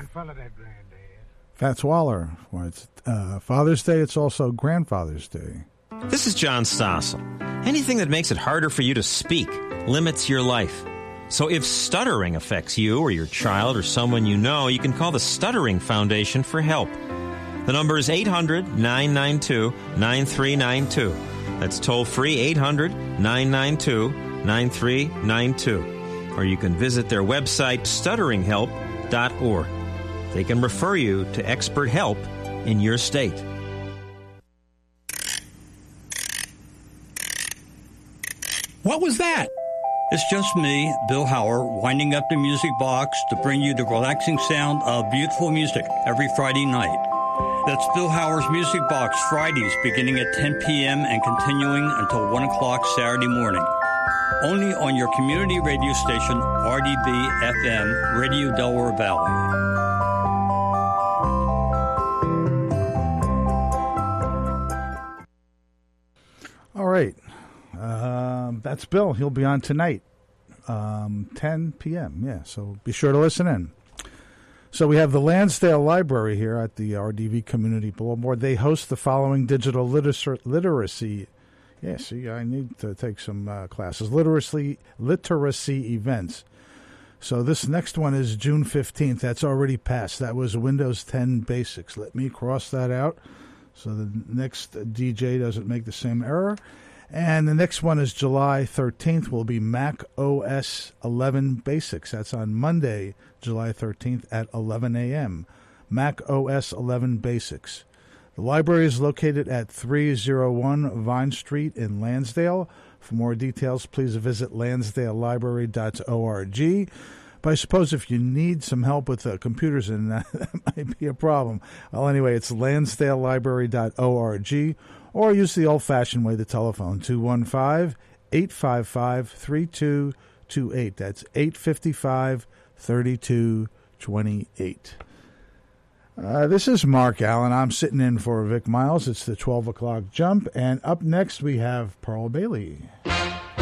Fats Waller. Well, it's Father's Day. It's also Grandfather's Day. This is John Stossel. Anything that makes it harder for you to speak limits your life. So if stuttering affects you or your child or someone you know, you can call the Stuttering Foundation for help. The number is 800-992-9392. That's toll-free, 800-992-9392. Or you can visit their website, stutteringhelp.org. They can refer you to expert help in your state. What was that? It's just me, Bill Howard, winding up the music box to bring you the relaxing sound of beautiful music every Friday night. That's Bill Howard's Music Box Fridays beginning at 10 p.m. and continuing until 1 o'clock Saturday morning. Only on your community radio station, RDB-FM, Radio Delaware Valley. All right. That's Bill. He'll be on tonight, 10 p.m. Yeah, so be sure to listen in. So we have the Lansdale Library here at the RDV Community Bulletin Board. They host the following digital literacy. Yeah, see, I need to take some classes. Literacy events. So this next one is June 15th. That's already passed. That was Windows 10 Basics. Let me cross that out so the next DJ doesn't make the same error. And the next one is July 13th, will be Mac OS 11 Basics. That's on Monday, July 13th at 11 a.m. Mac OS 11 Basics. The library is located at 301 Vine Street in Lansdale. For more details, please visit lansdalelibrary.org. But I suppose if you need some help with computers, and that might be a problem. Well, anyway, it's lansdalelibrary.org. Or use the old-fashioned way, the telephone, 215-855-3228. That's 855-3228. This is Mark Allen. I'm sitting in for Vic Miles. It's the 12 o'clock jump. And up next, we have Pearl Bailey.